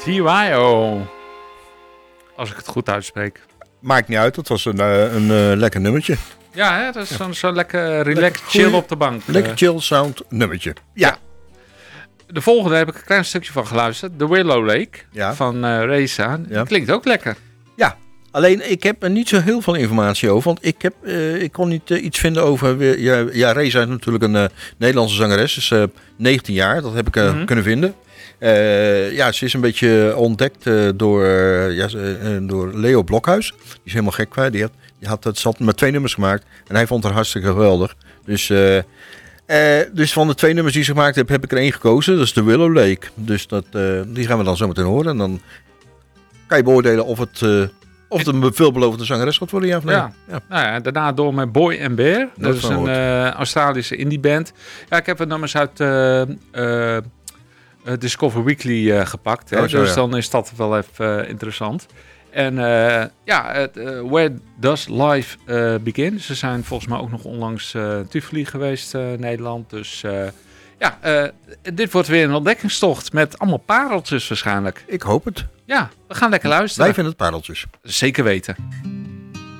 TYO. Als ik het goed uitspreek. Maakt niet uit, het was een lekker nummertje. Ja, hè? Dat is zo lekker relaxed, chill op de bank. Lekker chill sound nummertje. Ja. De volgende heb ik een klein stukje van geluisterd. The Willow Lake van Reza. Ja. Klinkt ook lekker. Ja, alleen ik heb er niet zo heel veel informatie over. Want ik kon niet iets vinden over... Reza is natuurlijk een Nederlandse zangeres. Dus 19 jaar, dat heb ik kunnen vinden. Ze is een beetje ontdekt door Leo Blokhuis. Die is helemaal gek kwijt. Ze had maar 2 nummers gemaakt. En hij vond haar hartstikke geweldig. Dus van de 2 nummers die ze gemaakt heb ik er 1 gekozen. Dat is The Willow Lake. Dus die gaan we dan zo meteen horen. En dan kan je beoordelen of het een veelbelovende zangeres gaat worden, ja of nee. Ja. Nou ja, daarna door met Boy and Bear. Dat is een Australische indieband. Ja, ik heb wat nummers uit Discover Weekly gepakt. Hè? Dan is dat wel even interessant. En Where Does Life Begin? Ze zijn volgens mij ook nog onlangs Tivoli geweest in Nederland. Dus dit wordt weer een ontdekkingstocht met allemaal pareltjes waarschijnlijk. Ik hoop het. Ja, we gaan lekker luisteren. Wij vinden het pareltjes. Zeker weten.